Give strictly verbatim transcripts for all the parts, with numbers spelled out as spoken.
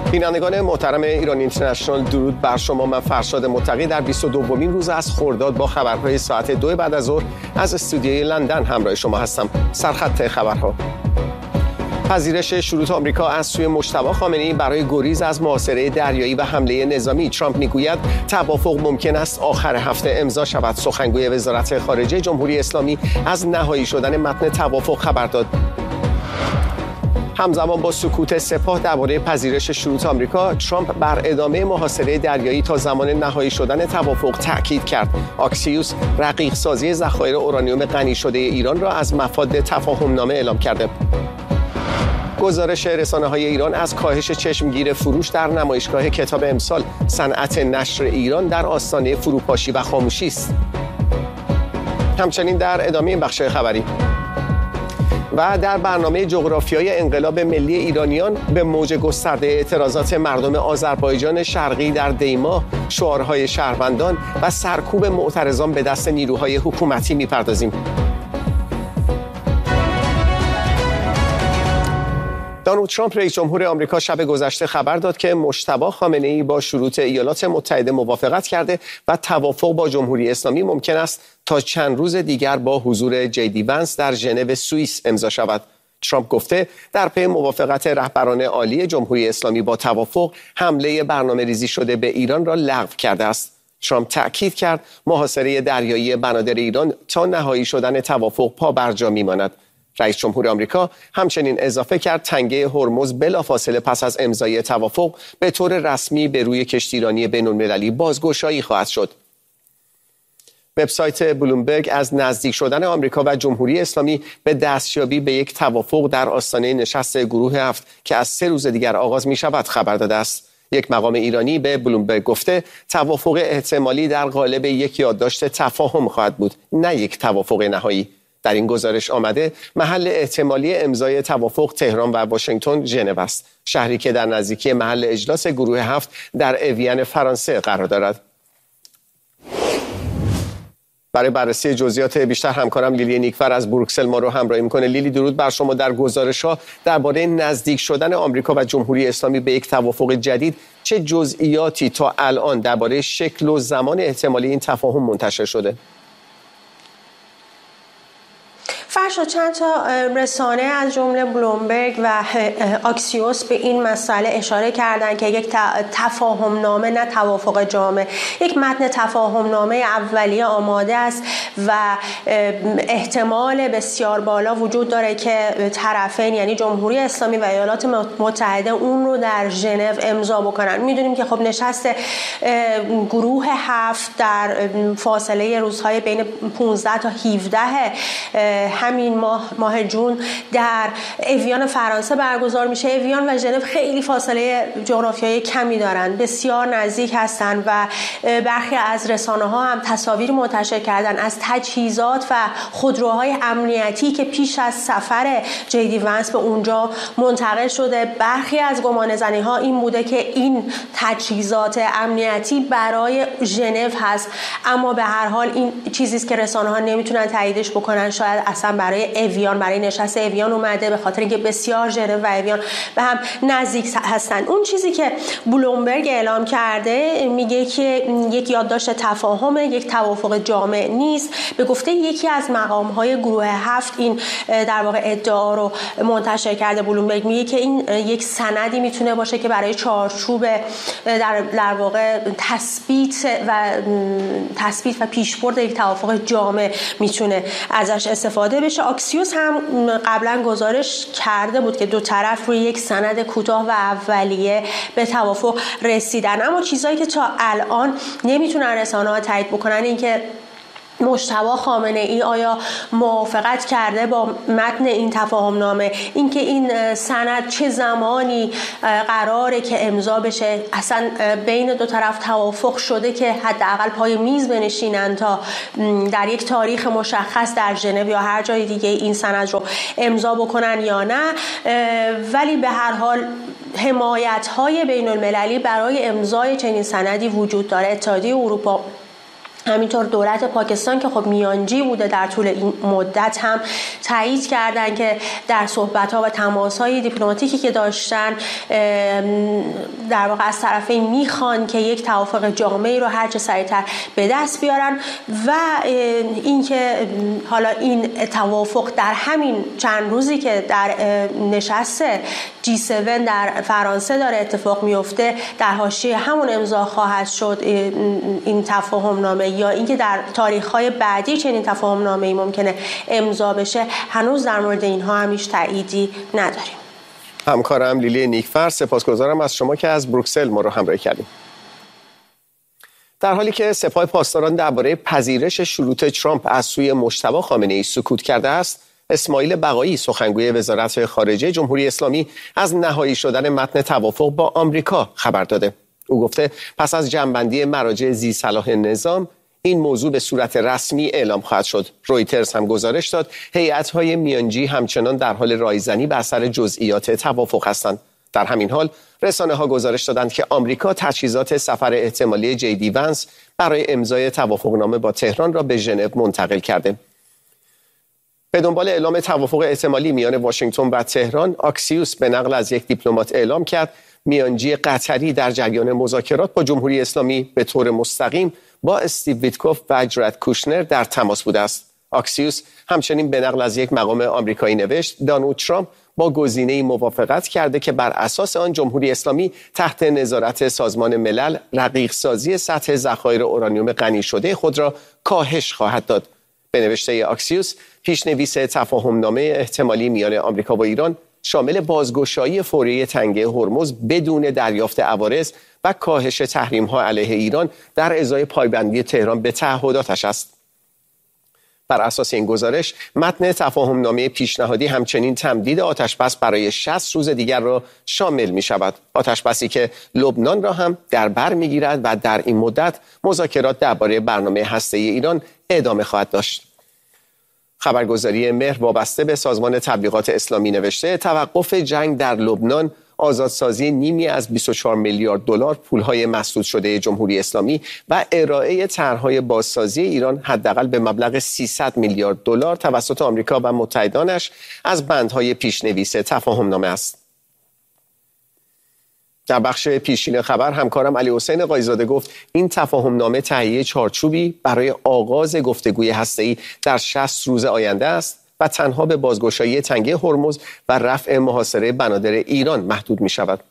بینندگان محترم ایران اینترنشنال، درود بر شما. من فرشاد متقی در بیست و دومین روز از خرداد با خبرهای ساعت دو بعد از ظهر از استودیوی لندن همراه شما هستم. سرخط خبرها: پذیرش شروط آمریکا از سوی مجتبی خامنه‌ای برای گریز از محاصره دریایی و حمله نظامی. ترامپ میگوید توافق ممکن است آخر هفته امضا شود. سخنگوی وزارت خارجه جمهوری اسلامی از نهایی شدن متن توافق خبر داد. همزمان با سکوت سپاه درباره پذیرش شروط آمریکا، ترامپ بر ادامه محاصره دریایی تا زمان نهایی شدن توافق تاکید کرد. آکسیوس رقیق سازی ذخایر اورانیوم غنی شده ایران را از مفاد تفاهم نامه اعلام کرده. گزارش رسانه‌های ایران از کاهش چشمگیر فروش در نمایشگاه کتاب امسال. صنعت نشر ایران در آستانه فروپاشی و خاموشی است. همچنین در ادامه این بخش خبری و در برنامه جغرافیای انقلاب ملی ایرانیان به موج گسترده اعتراضات مردم آذربایجان شرقی در دیما، شعارهای شهروندان و سرکوب معترضان به دست نیروهای حکومتی می‌پردازیم. دونالد ترامپ رئیس جمهور آمریکا شب گذشته خبر داد که مجتبی خامنه‌ای با شروط ایالات متحده موافقت کرده و توافق با جمهوری اسلامی ممکن است تا چند روز دیگر با حضور جی دی ونس در ژنو سوئیس امضا شود. ترامپ گفته در پی موافقت رهبران عالی جمهوری اسلامی با توافق، حمله برنامه‌ریزی شده به ایران را لغو کرده است. ترامپ تأکید کرد محاصره دریایی بنادر ایران تا نهایی شدن توافق پابرجا میماند. رئیس جمهور آمریکا همچنین اضافه کرد تنگه هرمز بلافاصله پس از امضای توافق به طور رسمی به روی کشتیرانی بین‌المللی بازگشایی خواهد شد. وبسایت بلومبرگ از نزدیک شدن آمریکا و جمهوری اسلامی به دستیابی به یک توافق در آستانه نشست گروه هفت که از سه روز دیگر آغاز می شود خبر داده است. یک مقام ایرانی به بلومبرگ گفته توافق احتمالی در قالب یک یادداشت تفاهم خواهد بود، نه یک توافق نهایی. در این گزارش آمده محل احتمالی امضای توافق تهران و واشنگتن ژنو است، شهری که در نزدیکی محل اجلاس گروه هفت در اوین فرانسه قرار دارد. برای بررسی جزئیات بیشتر همکارم لیلی نیکفر از بروکسل ما رو همراهی میکنه. لیلی، درود بر شما. در گزارش‌ها درباره نزدیک شدن آمریکا و جمهوری اسلامی به یک توافق جدید چه جزئیاتی تا الان درباره شکل و زمان احتمالی این تفاهم منتشر شده؟ فرشاد، چند تا رسانه از جمله بلومبرگ و آکسیوس به این مسئله اشاره کردند که یک تفاهم نامه، نه توافق جامع، یک متن تفاهم نامه اولیه آماده است و احتمال بسیار بالا وجود داره که طرفین یعنی جمهوری اسلامی و ایالات متحده اون رو در ژنو امضا بکنن. میدونیم که خب نشست گروه هفت در فاصله روزهای بین پانزده تا هفده همین ماه ماه جون در اوین فرانسه برگزار میشه. اوین و ژنو خیلی فاصله جغرافیایی کمی دارن، بسیار نزدیک هستن و برخی از رسانه‌ها هم تصاویر منتشر کردن از تجهیزات و خودروهای امنیتی که پیش از سفر جی دی ونس به اونجا منتقل شده. برخی از گمانه‌زنی‌ها این بوده که این تجهیزات امنیتی برای ژنو هست، اما به هر حال این چیزی است که رسانه‌ها نمیتونن تاییدش بکنن. شاید اصلا برای اویان، برای نشست اویان اومده، به خاطر اینکه بسیار ژنو و اویان به هم نزدیک هستن. اون چیزی که بلومبرگ اعلام کرده میگه که یک یادداشت تفاهم، یک توافق جامع نیست. به گفته یکی از مقام‌های گروه هفت این در واقع ادعا رو منتشر کرده. بلومبرگ میگه که این یک سندی میتونه باشه که برای چارچوب در در واقع تثبیت و تثبیت و پیشبرد یک توافق جامع میتونه ازش استفاده بشه. آکسیوس هم قبلا گزارش کرده بود که دو طرف روی یک سند کوتاه و اولیه به توافق رسیدن، اما چیزایی که تا الان نمیتونن رسانه‌ها تایید بکنن این که مجتبی خامنه‌ای آیا موافقت کرده با متن این تفاهم نامه، اینکه این سند چه زمانی قراره که امضا بشه، اصلا بین دو طرف توافق شده که حداقل پای میز بنشینن تا در یک تاریخ مشخص در ژنو یا هر جای دیگه این سند رو امضا بکنن یا نه. ولی به هر حال حمایت‌های بین‌المللی برای امضای چنین سندی وجود داره. اتحادیه اروپا همینطور دولت پاکستان که خب میانجی بوده در طول این مدت هم تایید کردن که در صحبت‌ها و تماس‌های دیپلماتیکی که داشتن در واقع از طرفین میخوان که یک توافق جامعی رو هر چه سریعتر به دست بیارن و اینکه حالا این توافق در همین چند روزی که در نشست جی هفت در فرانسه داره اتفاق میفته در حاشیه همون امضا خواهد شد این تفاهم نامه، یا اینکه در تاریخ‌های بعدی چنین تفاهم نامه‌ای ممکنه امضا بشه، هنوز در مورد اینها هم هیچ تأییدی نداریم. همکارم لیلی نیکفر، سپاسگزارم از شما که از بروکسل ما رو همراهی کردیم. در حالی که سپاه پاسداران درباره پذیرش شروط ترامپ از سوی مجتبی خامنه‌ای سکوت کرده است، اسماعیل بقایی سخنگوی وزارت خارجه جمهوری اسلامی از نهایی شدن متن توافق با آمریکا خبر داده. او گفته پس از جمع‌بندی مراجع ذی صلاح نظام این موضوع به صورت رسمی اعلام خواهد شد. رویترز هم گزارش داد هیئت‌های میانجی همچنان در حال رایزنی بر سر جزئیات توافق هستند. در همین حال رسانه‌ها گزارش دادند که آمریکا تجهیزات سفر احتمالی جی دی ونس برای امضای توافقنامه با تهران را به ژنو منتقل کرده. به دنبال اعلام توافق احتمالی میان واشنگتن و تهران، آکسیوس به نقل از یک دیپلمات اعلام کرد میانجی قطری در جریان مذاکرات با جمهوری اسلامی به طور مستقیم با استیو ویتکوف و جرد کوشنر در تماس بوده است. آکسیوس همچنین به نقل از یک مقام آمریکایی نوشت دونالد ترامپ با گزینه‌ای موافقت کرده که بر اساس آن جمهوری اسلامی تحت نظارت سازمان ملل رقیق سازی سطح ذخایر اورانیوم غنی شده خود را کاهش خواهد داد. به نوشته آکسیوس، پیشنویس تفاهم‌نامه احتمالی میان آمریکا و ایران شامل بازگشایی فوری تنگه هرمز بدون دریافت عوارض و کاهش تحریم‌ها علیه ایران در ازای پایبندی تهران به تعهداتش است. بر اساس این گزارش، متن تفاهم‌نامه پیشنهادی همچنین تمدید آتش‌بس برای شصت روز دیگر را شامل می‌شود. آتش‌بسی که لبنان را هم در بر می‌گیرد و در این مدت مذاکرات درباره برنامه هسته‌ای ایران ادامه خواهد داشت. خبرگزاری مهر وابسته به سازمان تبلیغات اسلامی نوشته توقف جنگ در لبنان، آزادسازی نیمی از بیست و چهار میلیارد دلار پولهای مسدود شده جمهوری اسلامی و ارائه طرح‌های بازسازی ایران حداقل به مبلغ سیصد میلیارد دلار توسط آمریکا و متحدانش از بندهای پیشنویس تفاهم‌نامه است. در بخش پیشین خبر همکارم علی حسین قایزاده گفت این تفاهم‌نامه تهیه چارچوبی برای آغاز گفتگوی هسته‌ای در شصت روز آینده است و تنها به بازگشایی تنگه هرمز و رفع محاصره بنادر ایران محدود می شود.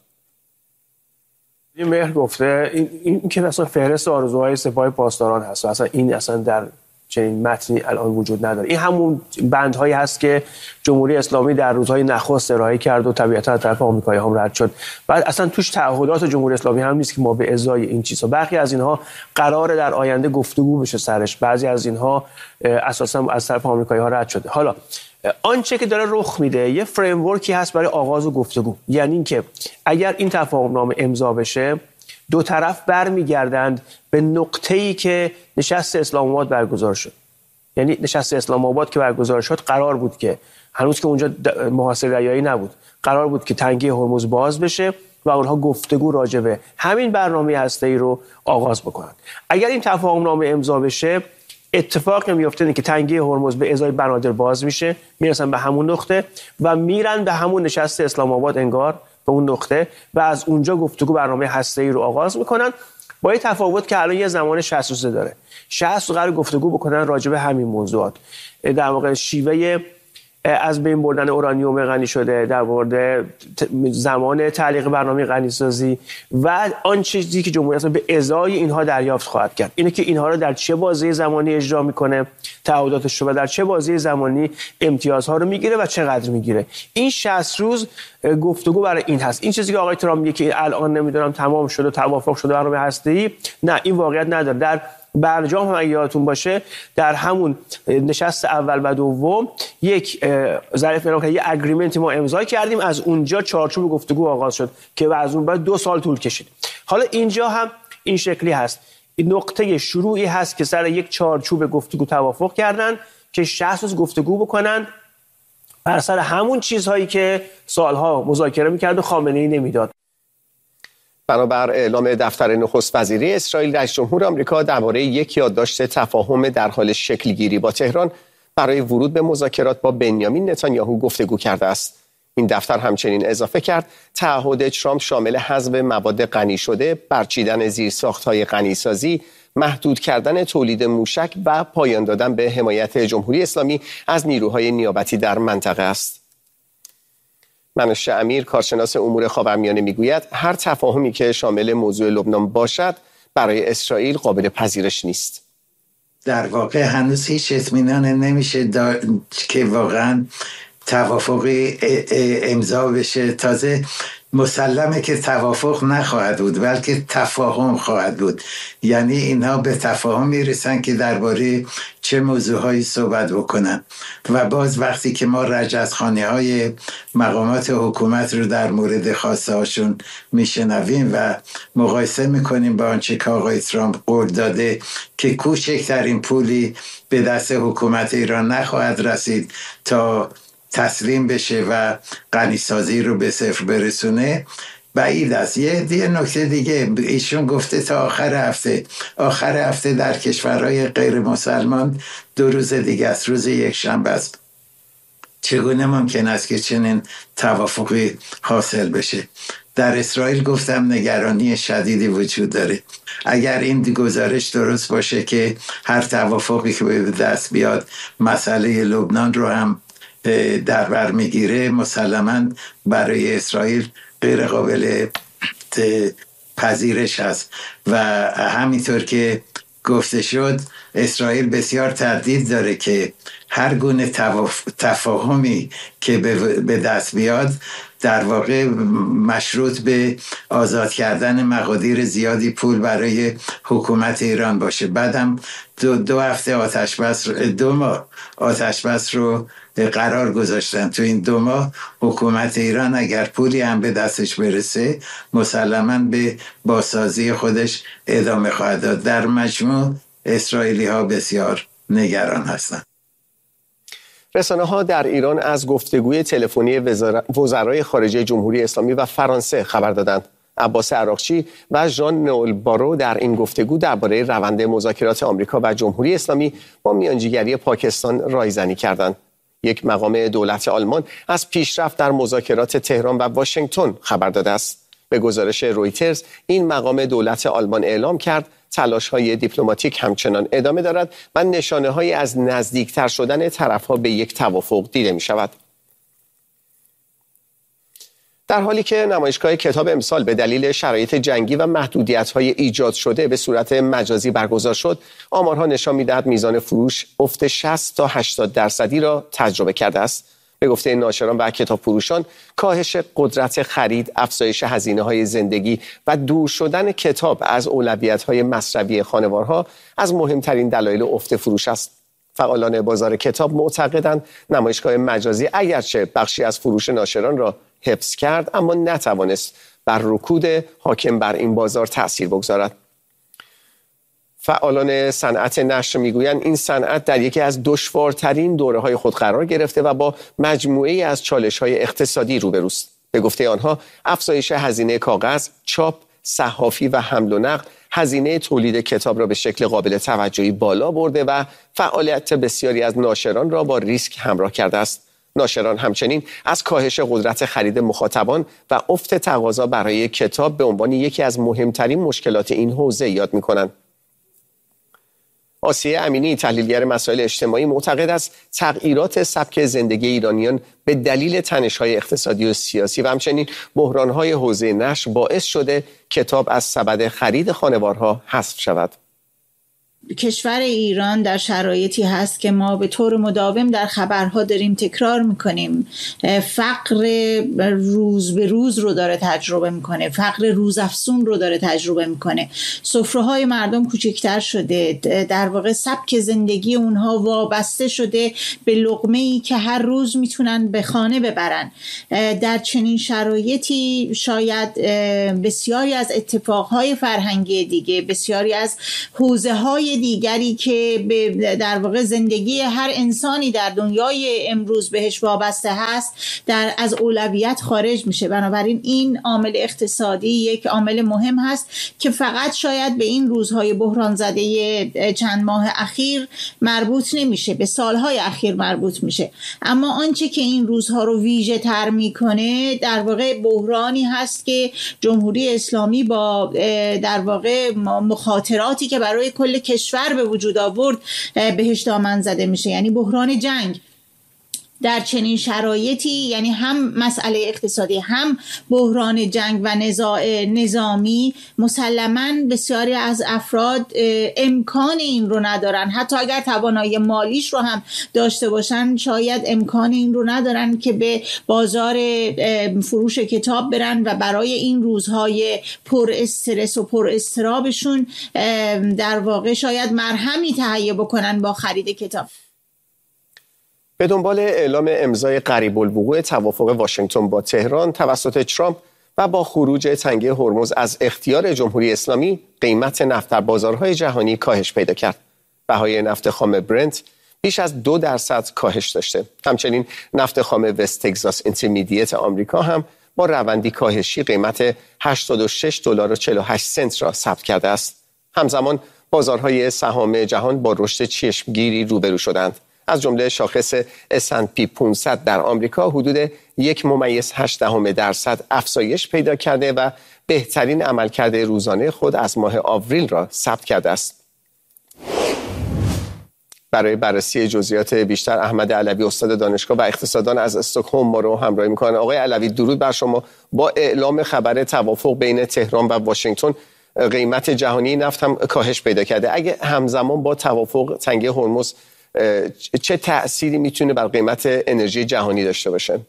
این مهر گفته این, این که اصلا فهرست آرزوهای سپاه پاسداران هست و اصلا این اصلا در چنین متنی الان وجود نداره. این همون بندهایی هست که جمهوری اسلامی در روزهای نخست ارائه کرد و طبیعتا از طرف آمریکایی هم رد شد. بعد اصلا توش تعهدات جمهوری اسلامی هم نیست که ما به ازای این چیزها، برخی از اینها قراره در آینده گفتگو بشه سرش، بعضی از اینها اساسا از طرف آمریکایی ها رد شده. حالا آنچه که داره رخ میده یه فریم ورکی هست برای آغاز گفتگو، یعنی اینکه اگر این تفاهم‌نامه امضا بشه دو طرف برمیگردند به نقطه‌ای که نشست اسلام آباد برگزار شد. یعنی نشست اسلام آباد که برگزار شد قرار بود که هنوز که اونجا محاصره دریایی نبود، قرار بود که تنگه هرمز باز بشه و اونها گفتگو راجع به همین برنامه هسته‌ای رو آغاز بکنن. اگر این تفاهم‌نامه امضا بشه اتفاقی میفته اینه که تنگه هرمز به ازای بنادر باز میشه، میرسن به همون نقطه و میرن به همون نشست اسلام آباد انگار به اون نقطه و از اونجا گفتگو برنامه هسته‌ای رو آغاز میکنن، با این تفاوت که الان یه زمان شصت روزه داره. شصت روز قرار گفتگو بکنن راجع به همین موضوعات، در واقع شیوه از بین بردن اورانیوم غنی شده، در مورد زمان تعلیق برنامه غنی سازی و آن چیزی که جمهوری اسلامی به ازای اینها دریافت خواهد کرد. اینه که اینها رو در چه بازه زمانی اجرا میکنه، تعهداتش رو، و در چه بازه زمانی امتیازها رو میگیره و چقدر میگیره. این شصت روز گفتگو برای این هست. این چیزی که آقای ترامپ میگه که الان نمیدونم تمام شده، توافق شده برنامه هسته‌ای، نه، این واقعیت نداره. در برجام هم اگه یادتون باشه در همون نشست اول و دوم یک ظریف اعلام کرد، یه اگریمنتی ما امضا کردیم، از اونجا چارچوب گفتگو آغاز شد که از اون بعد دو سال طول کشید. حالا اینجا هم این شکلی هست، این نقطه شروعی هست که سر یک چارچوب گفتگو توافق کردن که شصت روز گفتگو بکنن بر سر همون چیزهایی که سالها مذاکره می‌کرد و خامنه‌ای نمیداد. بنابر اعلام دفتر نخست وزیری اسرائیل، رئیس جمهور آمریکا درباره یک یادداشت تفاهم در حال شکلگیری با تهران برای ورود به مذاکرات با بنیامین نتانیاهو گفتگو کرده است. این دفتر همچنین اضافه کرد تعهد ترامپ شامل حذف مواد غنی شده، برچیدن زیرساخت‌های غنیسازی، محدود کردن تولید موشک و پایان دادن به حمایت جمهوری اسلامی از نیروهای نیابتی در منطقه است. منوشه امیر، کارشناس امور خاورمیانه، میگوید هر تفاهمی که شامل موضوع لبنان باشد برای اسرائیل قابل پذیرش نیست. در واقع هنوز هیچ اطمینان نمیشه که واقعا توافقی امضا بشه. تازه مسلمه که توافق نخواهد بود بلکه تفاهم خواهد بود. یعنی اینها به تفاهم میرسن که درباره چه موضوعهایی صحبت بکنن و باز وقتی که ما رجزخانه های مقامات حکومت رو در مورد خواسته هاشون میشنویم و مقایسه میکنیم با آنچه که آقای ترامپ قول داده که کوچکترین پولی به دست حکومت ایران نخواهد رسید تا تسلیم بشه و غنیسازی رو به صفر برسونه، بعید است. یه دیگه نکته دیگه ایشون گفته تا آخر هفته آخر هفته در کشورهای غیر مسلمان دو روز دیگه است، روز یک شنبه است. چگونه ممکن است که چنین توافقی حاصل بشه؟ در اسرائیل گفتم نگرانی شدیدی وجود داره. اگر این گزارش درست باشه که هر توافقی که به دست بیاد مسئله لبنان رو هم در بر میگیره، مسلماً برای اسرائیل غیر قابل پذیرش است و همینطور که گفته شد اسرائیل بسیار تردید داره که هر گونه تفاهمی که به دست بیاد در واقع مشروط به آزاد کردن مقادیر زیادی پول برای حکومت ایران باشه. بعدم دو, دو هفته آتش بس دو ماه آتش بس رو قرار گذاشتن. تو این دو ماه حکومت ایران اگر پولی هم به دستش برسه مسلماً به بازسازی خودش ادامه خواهد داد. در مجموع اسرائیلی ها بسیار نگران هستند. رسانه ها در ایران از گفتگوی تلفنی وزرای خارجه جمهوری اسلامی و فرانسه خبر دادند. عباس عراقچی و ژان نول بارو در این گفتگو درباره روند مذاکرات آمریکا و جمهوری اسلامی با میانجیگری پاکستان رایزنی کردند. یک مقام دولت آلمان از پیشرفت در مذاکرات تهران و واشنگتن خبر داده است. به گزارش رویترز این مقام دولت آلمان اعلام کرد تلاش‌های دیپلماتیک همچنان ادامه دارد و نشانه‌هایی از نزدیکتر شدن طرف‌ها به یک توافق دیده می‌شود. در حالی که نمایشگاه کتاب امسال به دلیل شرایط جنگی و محدودیت‌های ایجاد شده به صورت مجازی برگزار شد، آمارها نشان می‌دهد میزان فروش افت شصت تا هشتاد درصدی را تجربه کرده است. به گفته ناشران و کتاب فروشان، کاهش قدرت خرید، افزایش هزینه‌های زندگی و دور شدن کتاب از اولویت‌های مصرفی خانوارها از مهمترین دلایل افت فروش است. فعالان بازار کتاب معتقدند نمایشگاه مجازی اگرچه بخشی از فروش ناشران را حفظ کرد، اما نتوانست بر رکود حاکم بر این بازار تأثیر بگذارد. فعالان صنعت نشر میگویند این صنعت در یکی از دشوارترین دوره‌های خود قرار گرفته و با مجموعه‌ای از چالش‌های اقتصادی روبروست. به گفته آنها افزایش هزینه کاغذ، چاپ، صحافی و حمل و نقل هزینه تولید کتاب را به شکل قابل توجهی بالا برده و فعالیت بسیاری از ناشران را با ریسک همراه کرده است. ناشران همچنین از کاهش قدرت خرید مخاطبان و افت تقاضا برای کتاب به عنوان یکی از مهمترین مشکلات این حوزه یاد می‌کنند. آسیه امینی، تحلیلگر مسائل اجتماعی، معتقد است تغییرات سبک زندگی ایرانیان به دلیل تنش‌های اقتصادی و سیاسی و همچنین بحران‌های حوزه نشر باعث شده کتاب از سبد خرید خانوارها حذف شود. کشور ایران در شرایطی هست که ما به طور مداوم در خبرها داریم تکرار میکنیم، فقر روز به روز رو داره تجربه میکنه، فقر روزافزون رو داره تجربه میکنه، سفره‌های مردم کوچکتر شده، در واقع سبک زندگی اونها وابسته شده به لقمه‌ای که هر روز میتونن به خانه ببرن. در چنین شرایطی شاید بسیاری از اتفاقهای فرهنگی دیگه، بسیاری از حوزه‌های دیگری که به در واقع زندگی هر انسانی در دنیای امروز بهش وابسته هست در از اولویت خارج میشه. بنابراین این عامل اقتصادی یک عامل مهم هست که فقط شاید به این روزهای بحران زده چند ماه اخیر مربوط نمیشه، به سالهای اخیر مربوط میشه. اما آنچه که این روزها رو ویژه تر میکنه در واقع بحرانی هست که جمهوری اسلامی با در واقع مخاطراتی که برای کل کشور به وجود آورد بهش دامن زده میشه، یعنی بحران جنگ. در چنین شرایطی یعنی هم مسئله اقتصادی هم بحران جنگ و نزاع نظامی، مسلماً بسیاری از افراد امکان این رو ندارن، حتی اگر توانایی مالیش رو هم داشته باشن شاید امکان این رو ندارن که به بازار فروش کتاب برن و برای این روزهای پر استرس و پر اضطرابشون در واقع شاید مرهمی تهیه بکنن با خرید کتاب. به دنبال اعلام امضای قریب الوقوع توافق واشنگتن با تهران توسط ترامپ و با خروج تنگه هرمز از اختیار جمهوری اسلامی، قیمت نفت در بازارهای جهانی کاهش پیدا کرد. بهای نفت خام برنت بیش از دو درصد کاهش داشته. همچنین نفت خام وست تگزاس اینترمدییت آمریکا هم با روندی کاهشی قیمت هشتاد و شش دلار و چهل و هشت سنت را ثبت کرده است. همزمان بازارهای سهام جهان با رشد چشمگیری روبرو شدند. از جمله شاخص اس اند پی پانصد در آمریکا حدود یک ممیز هشت دهم درصد افزایش پیدا کرده و بهترین عملکرد روزانه خود از ماه آوریل را ثبت کرده است. برای بررسی جزئیات بیشتر احمد علوی استاد دانشگاه و اقتصاددان از استکهلم ما رو همراهی می‌کنه. آقای علوی درود بر شما. با اعلام خبر توافق بین تهران و واشنگتن قیمت جهانی نفت هم کاهش پیدا کرده. اگه همزمان با توافق تنگه هرمز چه تأثیری میتونه بر قیمت انرژی جهانی داشته باشه؟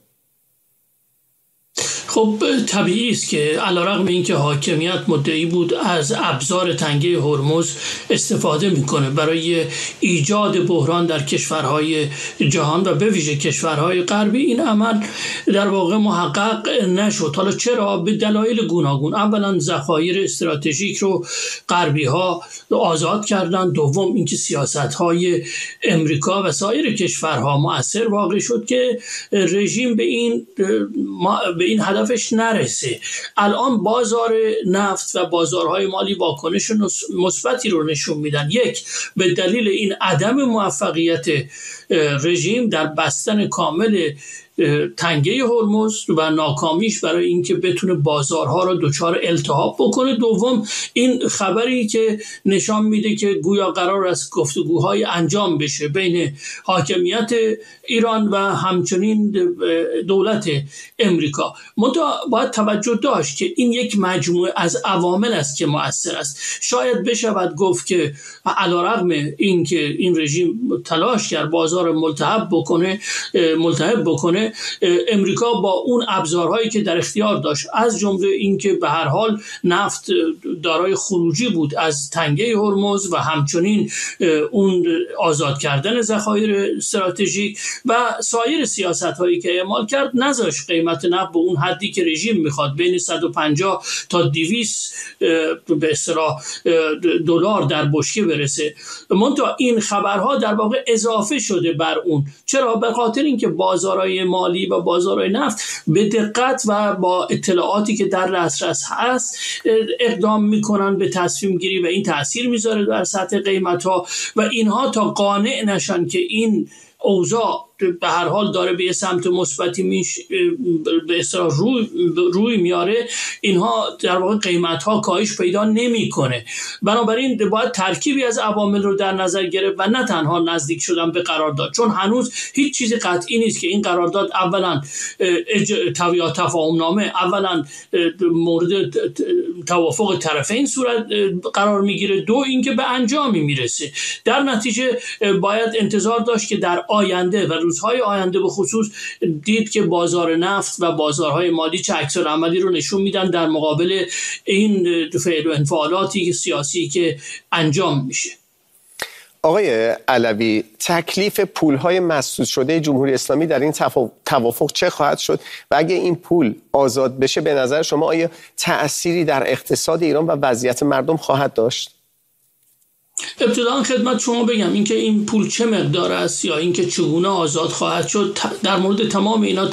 خب طبیعی است که علیرغم اینکه حاکمیت مدعی بود از ابزار تنگه هرمز استفاده میکنه برای ایجاد بحران در کشورهای جهان و به ویژه کشورهای غربی، این عمل در واقع محقق نشد. حالا چرا؟ به دلایل گوناگون. اولا ذخایر استراتژیک رو غربی ها آزاد کردن. دوم اینکه سیاست های امریکا و سایر کشورها مؤثر واقع شد که رژیم به این به این هدفش نرسه. الان بازار نفت و بازارهای مالی واکنش مثبتی رو نشون میدن. یک، به دلیل این عدم موفقیت رژیم در بستن کامل تنگه هرمز و ناکامیش برای اینکه بتونه بازارها رو دچار التهاب بکنه. دوم، این خبری که نشان میده که گویا قرار است گفتگوهای انجام بشه بین حاکمیت ایران و همچنین دولت امریکا. منتها باید توجه داشت که این یک مجموعه از عوامل است که مؤثر است. شاید بشود گفت که علیرغم اینکه این رژیم تلاش کرد بازار ملتهب بکنه ملتهب بکنه امریکا با اون ابزارهایی که در اختیار داشت، از جمله اینکه به هر حال نفت دارای خروجی بود از تنگه هرمز و همچنین اون آزاد کردن ذخایر استراتژیک و سایر سیاست‌هایی که اعمال کرد، نذاشت قیمت نفت به اون حدی که رژیم میخواد بین صد و پنجاه تا دویست به اصطلاح دلار در بشکه برسه. منتها این خبرها در واقع اضافه شده بر اون. چرا؟ به خاطر اینکه بازارهای مالی و بازارهای نفت به دقت و با اطلاعاتی که در دسترس هست اقدام میکنن به تصمیم گیری و این تاثیر میذاره در سطح قیمت ها و اینها تا قانع نشن که این اوضاع به هر حال داره به سمت مثبتی میش به اصطلاح روی روی میاره، اینها در واقع قیمت ها کاهش پیدا نمیکنه. بنابراین باید ترکیبی از عوامل رو در نظر گرفت و نه تنها نزدیک شدن به قرارداد، چون هنوز هیچ چیزی قطعی نیست که این قرارداد اولا یا تفاهم نامه اولا مورد توافق طرفین صورت قرار میگیره، دو اینکه به انجامی میرسه. در نتیجه باید انتظار داشت که در آینده و روزهای آینده به خصوص دید که بازار نفت و بازارهای مالی چه عکس‌العملی رو نشون میدن در مقابل این فعل و انفعالاتی سیاسی که انجام میشه. آقای علوی، تکلیف پولهای مسدود شده جمهوری اسلامی در این توافق چه خواهد شد و اگه این پول آزاد بشه به نظر شما آیا تأثیری در اقتصاد ایران و وضعیت مردم خواهد داشت؟ ابتداً خدمت شما بگم اینکه این پول چه مقدار است یا اینکه چگونه آزاد خواهد شد، در مورد تمام اینا